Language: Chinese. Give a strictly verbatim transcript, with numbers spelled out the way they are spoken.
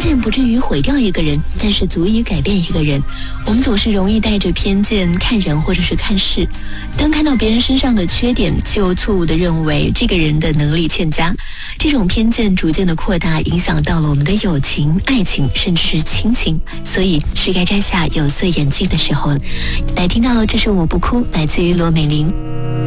见不至于毁掉一个人，但是足以改变一个人。我们总是容易带着偏见看人或者是看事，当看到别人身上的缺点，就错误地认为这个人的能力欠佳。这种偏见逐渐的扩大，影响到了我们的友情、爱情，甚至是亲情。所以是该摘下有色眼镜的时候。来听到这首《我不哭》，来自于罗美玲。